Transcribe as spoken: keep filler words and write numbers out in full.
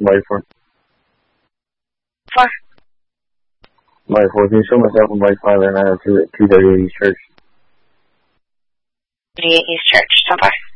My phone. For? My phone. Can you show myself and my father and I to two thirty East Church? East Church, so far.